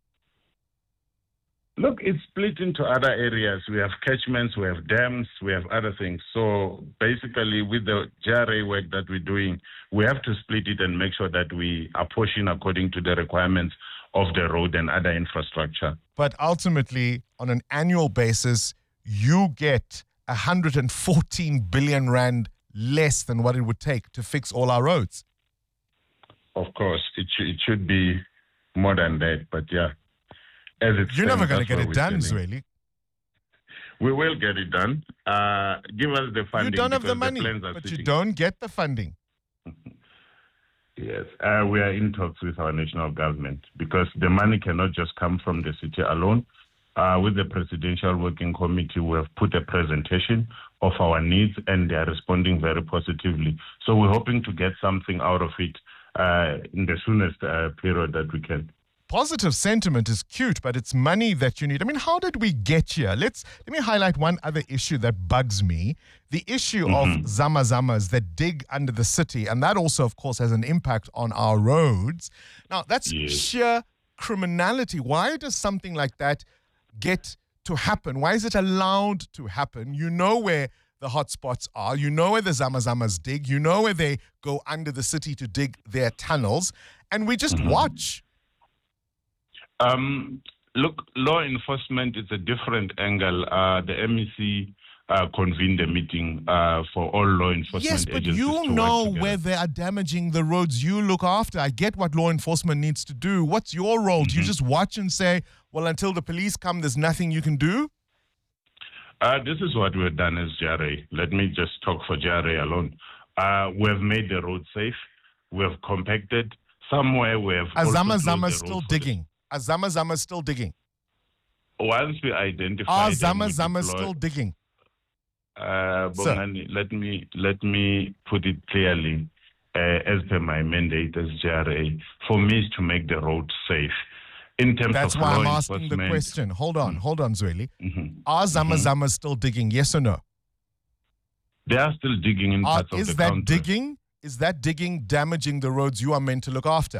Look, it's split into other areas. We have catchments, we have dams, we have other things. So basically, with the J R A work that we're doing, we have to split it and make sure that we apportion according to the requirements of the road and other infrastructure. But ultimately, on an annual basis, you get one hundred fourteen billion rand less than what it would take to fix all our roads. Of course, it, sh- it should be more than that, but yeah. As it You're never stands, going to that's get where it we're done, standing. Zweli. We will get it done. Uh, give us the funding. You don't have the because money, plans are but you sitting. don't get the funding. Yes, uh, we are in talks with our national government because the money cannot just come from the city alone. Uh, with the Presidential Working Committee, we have put a presentation of our needs and they are responding very positively. So we're hoping to get something out of it uh, in the soonest uh, period that we can. positive sentiment is cute, but it's money that you need. I mean, how did we get here? Let's let me highlight one other issue that bugs me. The issue Mm-hmm. of Zama Zamas that dig under the city, and that also, of course, has an impact on our roads. Now, that's Yes. sheer criminality. Why does something like that get to happen? Why is it allowed to happen? You know where the hotspots are. You know where the Zama Zamas dig. You know where they go under the city to dig their tunnels. And we just Mm-hmm. watch. Um, look, law enforcement is a different angle. Uh, the M E C uh, convened a meeting uh, for all law enforcement Yes, but agencies you to work know together. where they are damaging the roads you look after. I get what law enforcement needs to do. What's your role? Do you Mm-hmm. just watch and say, well, until the police come, there's nothing you can do? Uh, this is what we've done as J R A. Let me just talk for J R A alone. Uh, we have made the road safe. We have compacted. Somewhere we have also Azama closed Zama the still road for the- digging. Azama Zama still digging. Once we identify Are them, Zama we Zama deploy- still digging? Uh, Sir. Bongani, let me let me put it clearly, uh, as per my mandate as J R A, for me is to make the road safe. In terms That's of why law I'm asking the enforcement- question. Hold on, hold on, Zweli. Mhm. Are Zama Mhm. Zama still digging? Yes or no? They are still digging in Are, parts of is the that country. digging? Is that digging damaging the roads you are meant to look after?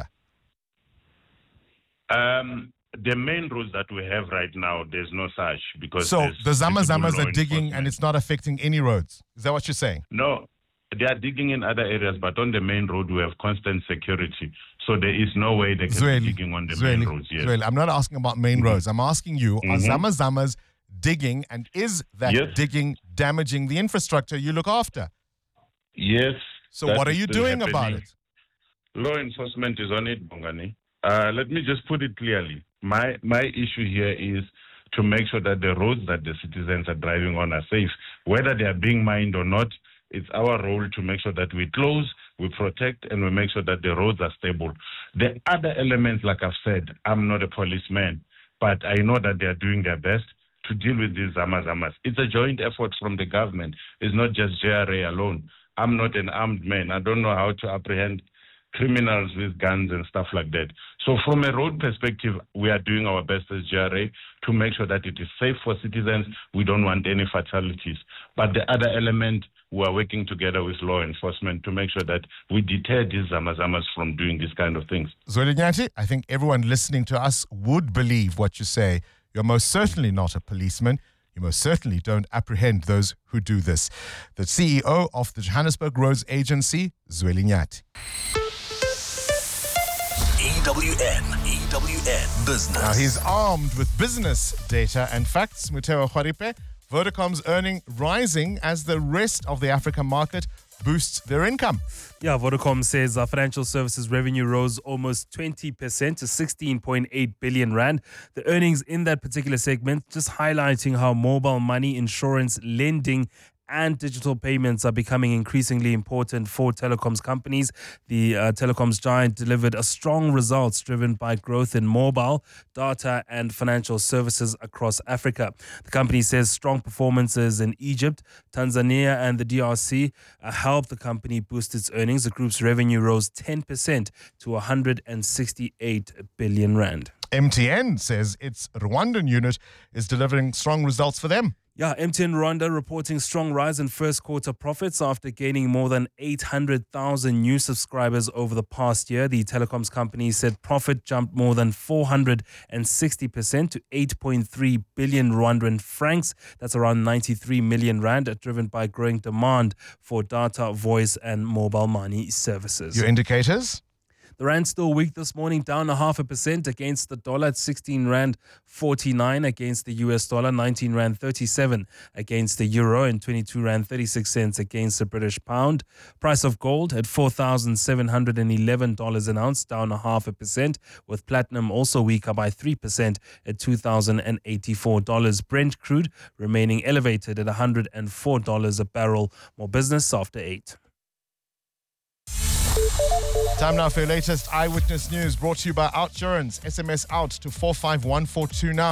Um, the main roads that we have right now, there's no such because So there's the Zama visible Zamas law are digging enforcement. and it's not affecting any roads. Is that what you're saying? No, they are digging in other areas, but on the main road we have constant security. So there is no way they can Zweli, be digging on the main Zweli, roads. Yes. Zweli, I'm not asking about main roads. I'm asking you, are Mhm. Zama Zamas digging, and is that Yes. digging damaging the infrastructure you look after? Yes. So that what are is you still doing about happening. it? Law enforcement is on it, Bongani. Uh, let me just put it clearly. My my issue here is to make sure that the roads that the citizens are driving on are safe. Whether they are being mined or not, it's our role to make sure that we close, we protect, and we make sure that the roads are stable. The other elements, like I've said, I'm not a policeman, but I know that they are doing their best to deal with these Zama Zamas. It's a joint effort from the government. It's not just J R A alone. I'm not an armed man. I don't know how to apprehend criminals with guns and stuff like that. So from a road perspective, we are doing our best as J R A to make sure that it is safe for citizens. We don't want any fatalities. But the other element, we are working together with law enforcement to make sure that we deter these Zamazamas from doing these kind of things. Zweli Nyati, I think everyone listening to us would believe what you say. You're most certainly not a policeman. You most certainly don't apprehend those who do this. The C E O of the Johannesburg Roads Agency, Zweli Nyati. E W N, E W N Business. Now he's armed with business data and facts. Mutewa Khwaripe, Vodacom's earning rising as the rest of the African market boosts their income. Yeah, Vodacom says uh, financial services revenue rose almost twenty percent to sixteen point eight billion rand. The earnings in that particular segment just highlighting how mobile money, insurance, lending and digital payments are becoming increasingly important for telecoms companies. The uh, telecoms giant delivered a strong results driven by growth in mobile, data and financial services across Africa. The company says strong performances in Egypt, Tanzania and the D R C uh, helped the company boost its earnings. The group's revenue rose ten percent to one hundred sixty-eight billion rand. M T N says its Rwandan unit is delivering strong results for them. Yeah, M T N Rwanda reporting strong rise in first quarter profits after gaining more than eight hundred thousand new subscribers over the past year. The telecoms company said profit jumped more than four hundred sixty percent to eight point three billion Rwandan francs. That's around ninety-three million rand, driven by growing demand for data, voice and mobile money services. Your indicators? The rand still weak this morning, down a half a percent against the dollar at sixteen rand forty-nine against the U S dollar, nineteen rand thirty-seven against the euro, and twenty-two rand thirty-six cents against the British pound. Price of gold at four thousand seven hundred eleven dollars an ounce, down a half a percent, with platinum also weaker by three percent at two thousand eighty-four dollars. Brent crude remaining elevated at one hundred four dollars a barrel. More business after eight. Time now for your latest Eyewitness News, brought to you by Outsurance. S M S out to four five one four two now.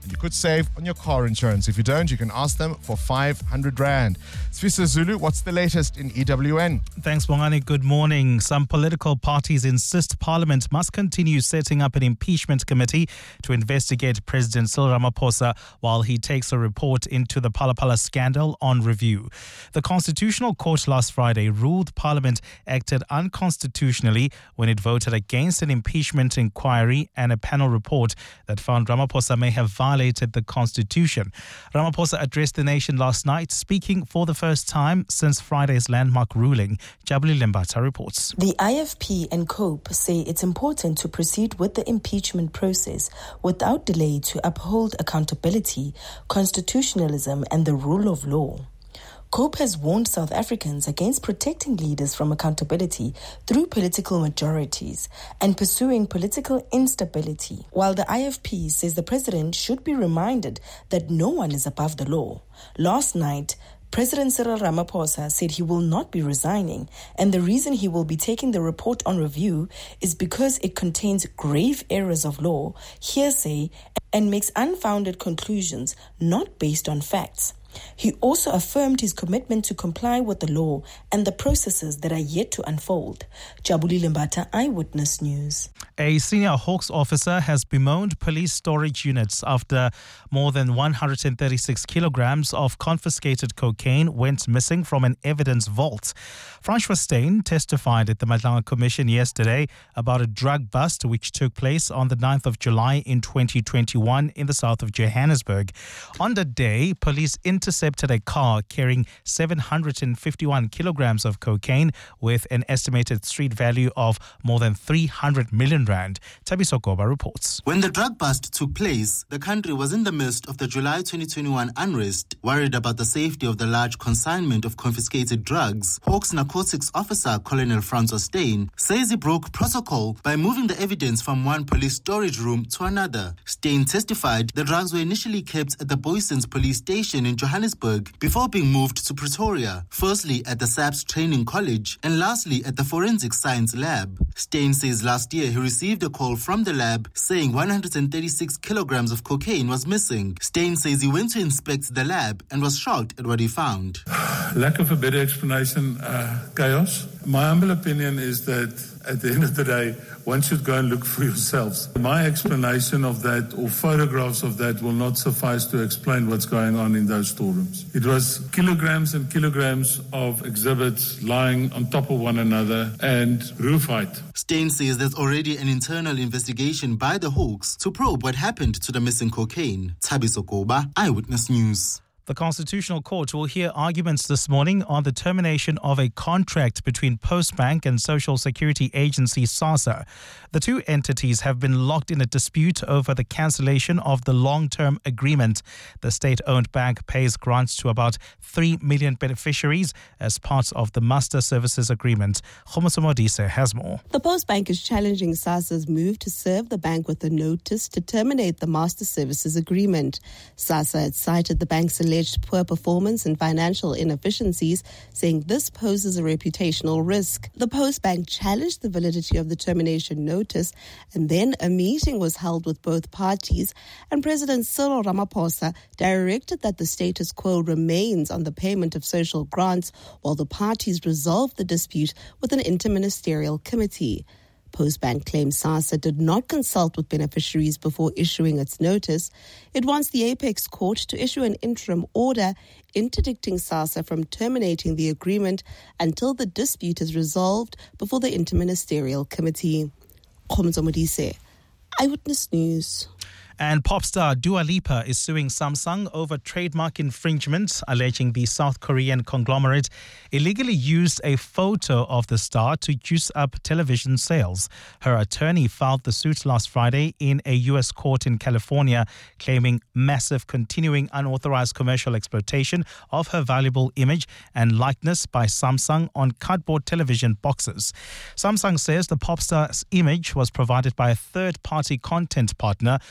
and you could save on your car insurance. If you don't, you can ask them for five hundred rand. Sfisa Zulu, what's the latest in E W N? Thanks, Bongani. Good morning. Some political parties insist Parliament must continue setting up an impeachment committee to investigate President Cyril Ramaphosa while he takes a report into the Phala Phala scandal on review. The Constitutional Court last Friday ruled Parliament acted unconstitutionally when it voted against an impeachment inquiry and a panel report that found Ramaphosa may have violated the Constitution. Ramaphosa addressed the nation last night, speaking for the first time since Friday's landmark ruling. Jabuli Lembata reports. The I F P and COPE say it's important to proceed with the impeachment process without delay to uphold accountability, constitutionalism and the rule of law. COPE has warned South Africans against protecting leaders from accountability through political majorities and pursuing political instability, while the I F P says the president should be reminded that no one is above the law. Last night, President Cyril Ramaphosa said he will not be resigning, and the reason he will be taking the report on review is because it contains grave errors of law, hearsay, and makes unfounded conclusions not based on facts. He also affirmed his commitment to comply with the law and the processes that are yet to unfold. Jabuli Lembata, Eyewitness News. A senior Hawks officer has bemoaned police storage units after more than one hundred thirty-six kilograms of confiscated cocaine went missing from an evidence vault. Francois Steyn testified at the Madlanga Commission yesterday about a drug bust which took place on the ninth of July in twenty twenty-one in the south of Johannesburg. On the day, police intercepted a car carrying seven hundred fifty-one kilograms of cocaine with an estimated street value of more than three hundred million rand. Tabiso Goba reports. When the drug bust took place, the country was in the midst of the July twenty twenty-one unrest. Worried about the safety of the large consignment of confiscated drugs, Hawks narcotics officer Colonel Francois Steyn says he broke protocol by moving the evidence from one police storage room to another. Steyn testified the drugs were initially kept at the Boysens police station in Johannesburg before being moved to Pretoria, firstly at the S A P S Training College and lastly at the Forensic Science Lab. Steyn says last year he received a call from the lab saying one hundred thirty-six kilograms of cocaine was missing. Steyn says he went to inspect the lab and was shocked at what he found. Lack of a better explanation, uh, chaos. My humble opinion is that at the end of the day, one should go and look for yourselves. My explanation of that or photographs of that will not suffice to explain what's going on in those storerooms. It was kilograms and kilograms of exhibits lying on top of one another and roof height. Steyn says there's already an internal investigation by the Hawks to probe what happened to the missing cocaine. Tabiso Koba, Eyewitness News. The Constitutional Court will hear arguments this morning on the termination of a contract between Postbank and Social Security Agency SASSA. The two entities have been locked in a dispute over the cancellation of the long-term agreement. The state-owned bank pays grants to about three million beneficiaries as part of the Master Services Agreement. Khomoso Modise has more. The Postbank is challenging SASSA's move to serve the bank with a notice to terminate the Master Services Agreement. SASSA had cited the bank's alleged poor performance and financial inefficiencies, saying this poses a reputational risk. The Postbank challenged the validity of the termination notice, and then a meeting was held with both parties, and President Cyril Ramaphosa directed that the status quo remains on the payment of social grants while the parties resolve the dispute with an interministerial committee. Postbank claims SASSA did not consult with beneficiaries before issuing its notice. It wants the Apex Court to issue an interim order interdicting SASSA from terminating the agreement until the dispute is resolved before the interministerial committee. Khomoso Modise, Eyewitness News. And pop star Dua Lipa is suing Samsung over trademark infringement, alleging the South Korean conglomerate illegally used a photo of the star to juice up television sales. Her attorney filed the suit last Friday in a U S court in California, claiming massive continuing unauthorized commercial exploitation of her valuable image and likeness by Samsung on cardboard television boxes. Samsung says the pop star's image was provided by a third-party content partner for the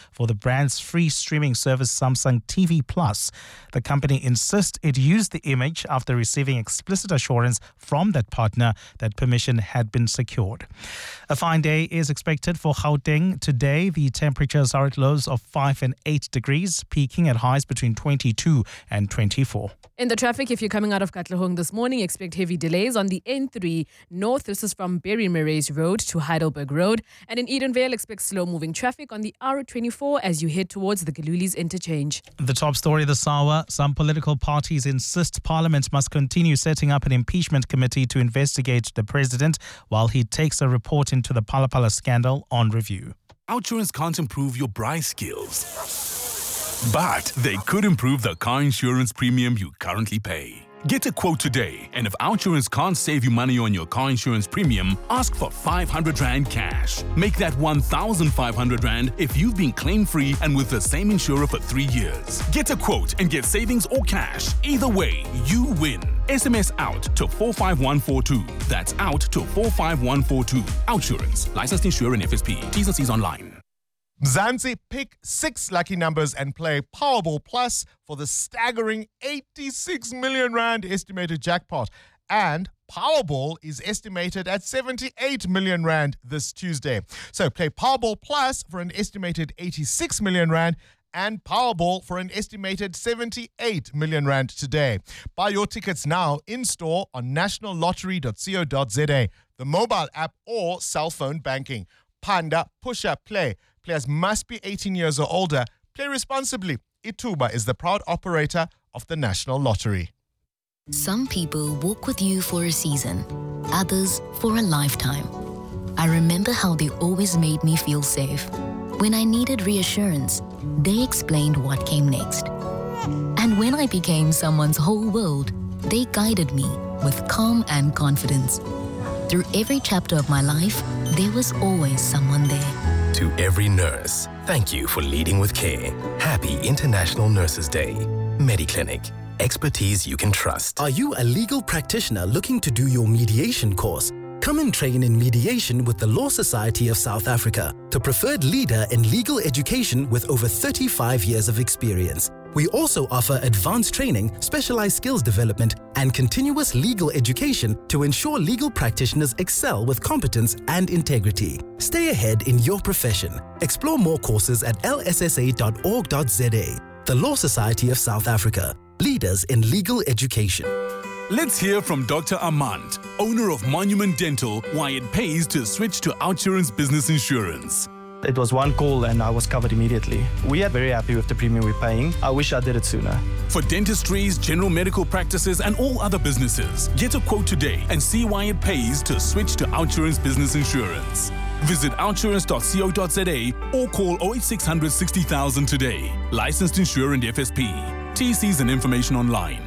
brand's free streaming service Samsung T V Plus. The company insists it used the image after receiving explicit assurance from that partner that permission had been secured. A fine day is expected for Gauteng today. The temperatures are at lows of five and eight degrees, peaking at highs between twenty-two and twenty-four. In the traffic, if you're coming out of Katlehong this morning, expect heavy delays on the N three North. This is from Berry Marais Road to Heidelberg Road. And in Edenvale, expect slow-moving traffic on the R twenty-four as you head towards the Galulis interchange. The top story this hour, some political parties insist Parliament must continue setting up an impeachment committee to investigate the president while he takes a report into the Phala Phala scandal on review. Outsurance can't improve your price skills, but they could improve the car insurance premium you currently pay. Get a quote today, and if Outsurance can't save you money on your car insurance premium, ask for five hundred rand cash. Make that one thousand five hundred rand if you've been claim-free and with the same insurer for three years. Get a quote and get savings or cash. Either way, you win. S M S out to four five one four two. That's out to four five one four two. Outsurance. Licensed insurer and F S P. T's and C's online. Mzansi, pick six lucky numbers and play Powerball Plus for the staggering eighty-six million rand estimated jackpot. And Powerball is estimated at seventy-eight million rand this Tuesday. So play Powerball Plus for an estimated eighty-six million rand and Powerball for an estimated seventy-eight million rand today. Buy your tickets now in-store on national lottery dot co dot za, the mobile app or cell phone banking. Panda, push up, play. Players must be eighteen years or older. Play responsibly. Ituba is the proud operator of the National Lottery. Some people walk with you for a season, others for a lifetime. I remember how they always made me feel safe. When I needed reassurance, they explained what came next. And when I became someone's whole world, they guided me with calm and confidence. Through every chapter of my life, there was always someone there. To every nurse, thank you for leading with care. Happy International Nurses Day. MediClinic. Expertise you can trust. Are you a legal practitioner looking to do your mediation course? Come and train in mediation with the Law Society of South Africa, the preferred leader in legal education with over thirty-five years of experience. We also offer advanced training, specialized skills development, and continuous legal education to ensure legal practitioners excel with competence and integrity. Stay ahead in your profession. Explore more courses at l s s a dot org dot za. The Law Society of South Africa, leaders in legal education. Let's hear from Doctor Amand, owner of Monument Dental, why it pays to switch to Outsurance Business Insurance. It was one call and I was covered immediately. We are very happy with the premium we're paying. I wish I did it sooner. For dentistries, general medical practices and all other businesses, get a quote today and see why it pays to switch to Outsurance Business Insurance. Visit outsurance dot co dot za or call oh eight six hundred sixty thousand today. Licensed insurer and F S P. T Cs and information online.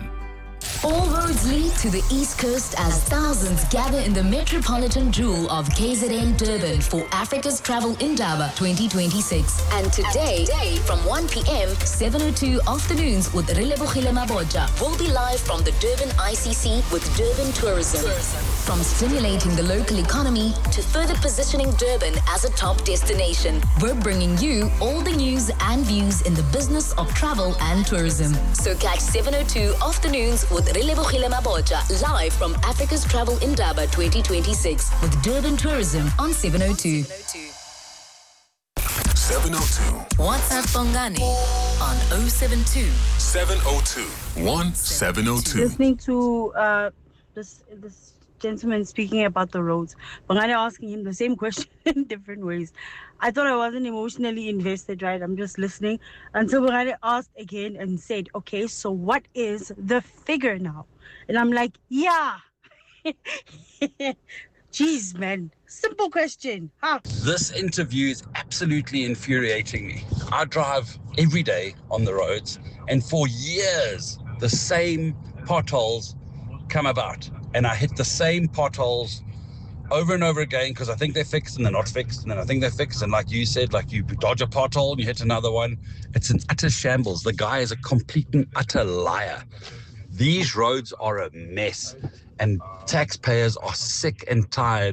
All roads lead to the East Coast as thousands gather in the metropolitan jewel of K Z N Durban for Africa's Travel Indaba twenty twenty-six. And today, from one p.m., seven oh two afternoons with Relebogile Mabotja will be live from the Durban I C C with Durban Tourism. From stimulating the local economy to further positioning Durban as a top destination, we're bringing you all the news and views in the business of travel and tourism. So catch seven oh two afternoons with Relebogile Mabotja live from Africa's Travel Indaba twenty twenty-six with Durban Tourism on seven oh two. seven oh two. WhatsApp Bongani on oh seven two. seven oh two. one seven oh two. Listening to uh, this this gentleman speaking about the roads, Bongani asking him the same question in different ways. I thought I wasn't emotionally invested, right? I'm just listening until Bongani asked again and said, okay, so what is the figure now? And I'm like, yeah. Jeez, man. Simple question. Huh? This interview is absolutely infuriating me. I drive every day on the roads, and for years, the same potholes come about. And I hit the same potholes over and over again because I think they're fixed and they're not fixed. And then I think they're fixed. And like you said, like you dodge a pothole and you hit another one. It's an utter shambles. The guy is a complete and utter liar. These roads are a mess. And taxpayers are sick and tired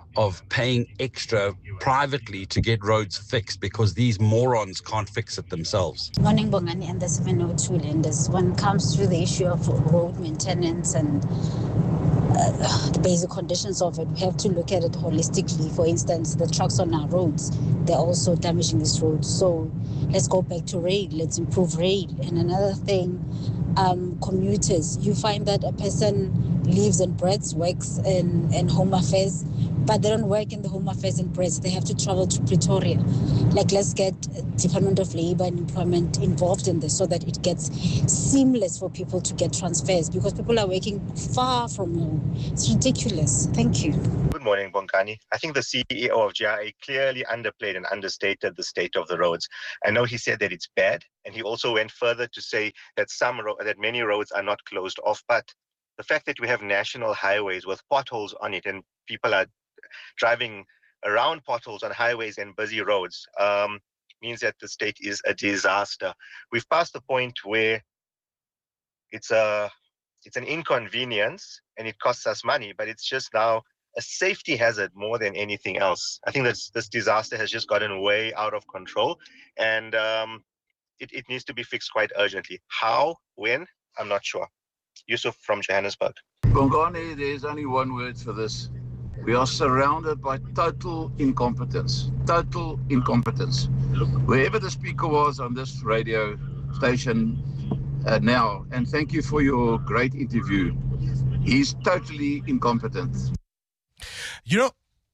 of paying extra privately to get roads fixed because these morons can't fix it themselves. Morning, Bongani and the seven oh two lenders. When it comes to the issue of road maintenance and uh, the basic conditions of it, we have to look at it holistically. For instance, the trucks on our roads, they're also damaging these roads. So let's go back to rail. Let's improve rail. And another thing, um, commuters. You find that a person lives in Brits, works in, in Home Affairs, but they don't work in the Home Affairs in Brits. They have to travel to Pretoria. Like, let's get Department of Labour and Employment involved in this so that it gets seamless for people to get transfers, because people are working far from home. It's ridiculous. Thank you. Good morning, Bongani. I think the C E O of G R A clearly underplayed and understated the state of the roads. I know he said that it's bad, and he also went further to say that some ro- that many roads are not closed off, but the fact that we have national highways with potholes on it and people are driving around potholes on highways and busy roads um, means that the state is a disaster. We've passed the point where it's a it's an inconvenience and it costs us money, but it's just now a safety hazard more than anything else. I think that this disaster has just gotten way out of control, and um, it, it needs to be fixed quite urgently. How, when, I'm not sure. Yusuf from Johannesburg. Bongani, there's only one word for this. We are surrounded by total incompetence. Total incompetence. Wherever the speaker was on this radio station uh, now, and thank you for your great interview, he's totally incompetent. You know,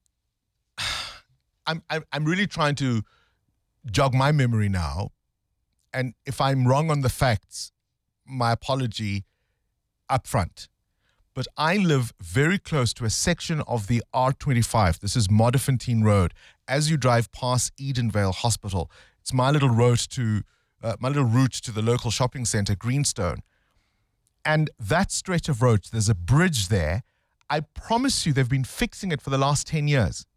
I'm, I'm I'm really trying to jog my memory now, and if I'm wrong on the facts, my apology up front. But I live very close to a section of the R twenty-five. This is Modderfontein Road. As you drive past Edenvale Hospital, it's my little road to uh, my little route to the local shopping centre, Greenstone. And that stretch of road, there's a bridge there. I promise you, they've been fixing it for the last ten years.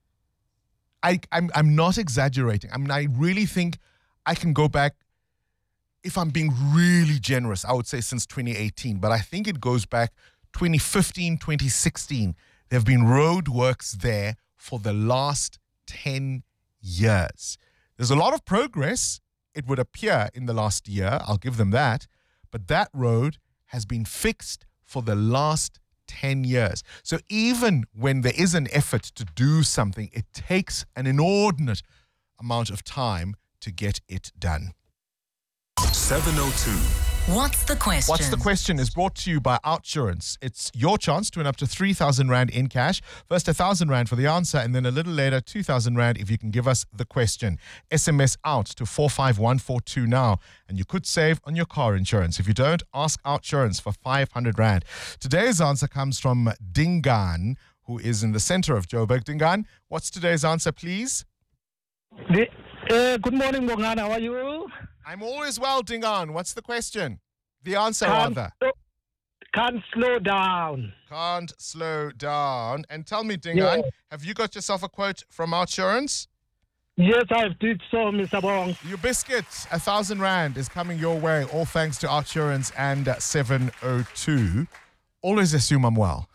I, I'm, I'm not exaggerating. I mean, I really think I can go back, if I'm being really generous, I would say since twenty eighteen, but I think it goes back twenty fifteen, twenty sixteen. There have been road works there for the last ten years. There's a lot of progress, it would appear, in the last year. I'll give them that. But that road has been fixed for the last ten years. So even when there is an effort to do something, it takes an inordinate amount of time to get it done. seven oh two. What's the question? What's the question is brought to you by Outsurance. It's your chance to win up to three thousand Rand in cash. First one thousand Rand for the answer, and then a little later two thousand Rand if you can give us the question. S M S out to four five one four two now, and you could save on your car insurance. If you don't, ask Outsurance for five hundred Rand. Today's answer comes from Dingaan, who is in the center of Joburg. Dingaan, what's today's answer, please? The, uh, good morning, Bongani. How are you? I'm always well, Dingaan. What's the question? The answer, Can't rather. Slow, can't slow down. Can't slow down. And tell me, Dingaan, Yeah. have you got yourself a quote from Outsurance? Yes, I did so, Mister Bong. Your biscuit, a thousand rand, is coming your way, all thanks to Outsurance and uh, seven oh two. Always assume I'm well.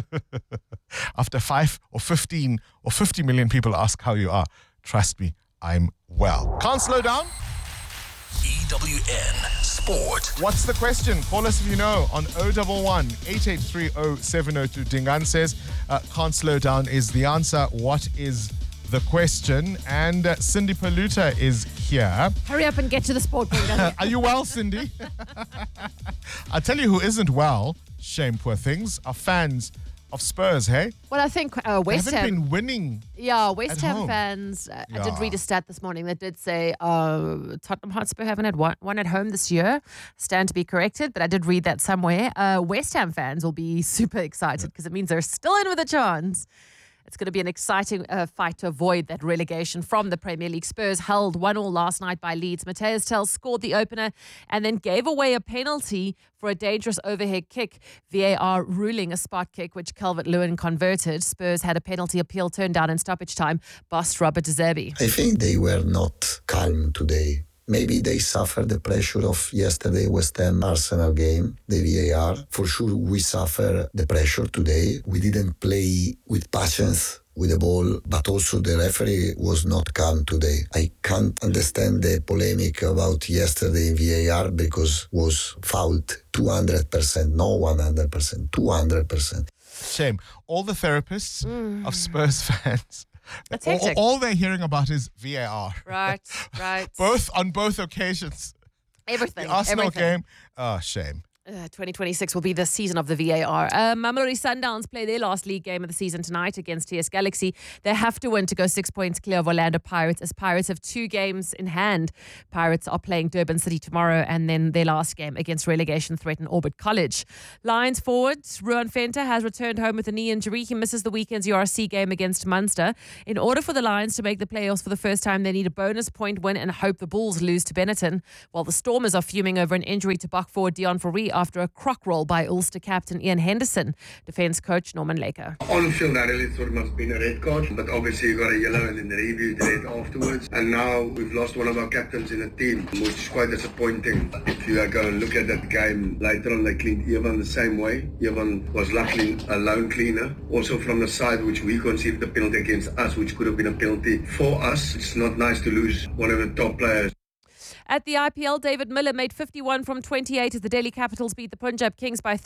After five or fifteen or fifty million people ask how you are, trust me, I'm well. Can't slow down. E W N Sport. What's the question? Call us if you know on oh one one, eight eight three oh seven oh two. Dingaan says, uh, can't slow down is the answer. What is the question? And uh, Cindy Paluta is here. Hurry up and get to the sport. Are you well, Cindy? I'll tell you who isn't well, shame poor things, are fans of Spurs, hey? Well, I think uh, West They haven't Ham. been winning. Yeah, West at Ham home. fans. Uh, I Yeah. did read a stat this morning that did say uh, Tottenham Hotspur haven't had one, one at home this year. Stand to be corrected, but I did read that somewhere. Uh, West Ham fans will be super excited because it means they're still in with a chance. It's going to be an exciting uh, fight to avoid that relegation from the Premier League. Spurs held one all last night by Leeds. Mateus Tel scored the opener and then gave away a penalty for a dangerous overhead kick. V A R ruling a spot kick, which Calvert-Lewin converted. Spurs had a penalty appeal turned down in stoppage time. Boss Robert De Zerbi. I think they were not calm today. Maybe they suffered the pressure of yesterday West Ham Arsenal game, the V A R. For sure, we suffer the pressure today. We didn't play with patience with the ball, but also the referee was not calm today. I can't understand the polemic about yesterday in V A R because was fouled two hundred percent, no one hundred percent, two hundred percent. Shame. All the therapists Mm. of Spurs fans, That's all, hectic. all they're hearing about is V A R. Right, right. Both on both occasions. Everything. The Arsenal everything. game. Oh, shame. Uh, twenty twenty-six will be the season of the V A R. Uh, Mamelodi Sundowns play their last league game of the season tonight against T S Galaxy. They have to win to go six points clear of Orlando Pirates, as Pirates have two games in hand. Pirates are playing Durban City tomorrow and then their last game against relegation-threatened Orbit College. Lions forward Ruan Venter has returned home with a knee injury. He misses the weekend's U R C game against Munster. In order for the Lions to make the playoffs for the first time, they need a bonus point win and hope the Bulls lose to Benetton, while the Stormers are fuming over an injury to buck forward Dion Fourie after a crock roll by Ulster captain Ian Henderson. Defence coach Norman Laker. On field, I really thought it must have been a red card, but obviously you got a yellow and then they reviewed the red afterwards. And now we've lost one of our captains in the team, which is quite disappointing. If you go and look at that game later on, they cleaned Evan the same way. Evan was luckily a lone cleaner, also from the side, which we conceived the penalty against us, which could have been a penalty for us. It's not nice to lose one of the top players. At the I P L, David Miller made fifty-one from twenty-eight as the Delhi Capitals beat the Punjab Kings by